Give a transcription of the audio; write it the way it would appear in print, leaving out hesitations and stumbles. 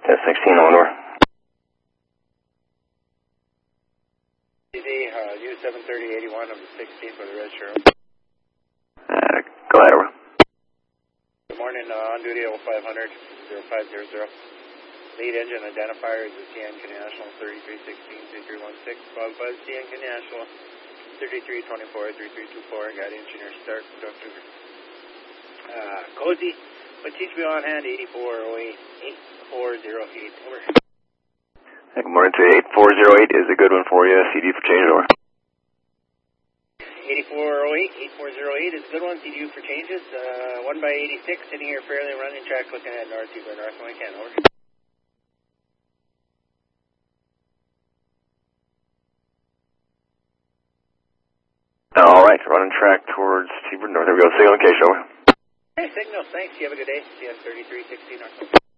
16 on door. U73081 of the 16th for the red sheriff. Go ahead, over. Good morning, on duty 0500 0500. Lead engine identifier is the CN National 3316-2316, followed by the CN National 3324-3324. Got engineer start, conductor. Cozy, what teach me on hand 8408 8408. Over. Good morning to 8408 is a good one for you. CD for change, over. 8408 8408 is a good one. CDU for changes. 1 by 86, sitting here fairly running track, looking at north 2 by north 1 can. Over. All right, running track towards Seabird North. There we go. Signal location, over. Hey, signal. Thanks. You have a good day. CS 3316 North.